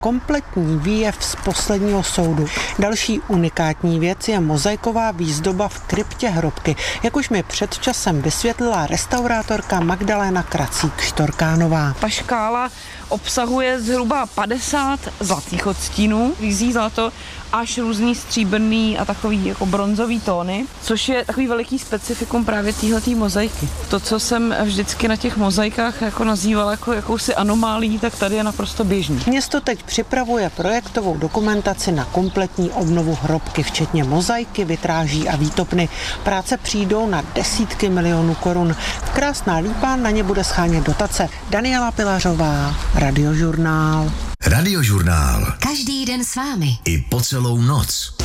Kompletní výjev z posledního soudu. Další unikátní věc je mozaiková výzdoba v kryptě hrobky, jak už mi před časem vysvětlila restaurátorka Magdaléna Kracík-Štorkánová. Ta škála obsahuje zhruba 50 zlatých odstínů, rizí zlato, až různý stříbrný a takový jako bronzový tóny, což je takový veliký specifikum právě téhletý mozaiky. To, co jsem vždycky na těch mozaikách jako nazývala jako jakousi anomálí, tak tady je naprosto běžný. Město teď připravuje projektovou dokumentaci na kompletní obnovu hrobky, včetně mozaiky, vitráží a výtopny. Práce přijdou na desítky milionů korun. Krásná Lípa na ně bude schánět dotace. Daniela Pilařová, Radiožurnál. Radiožurnál. Každý den s vámi. I po celou noc.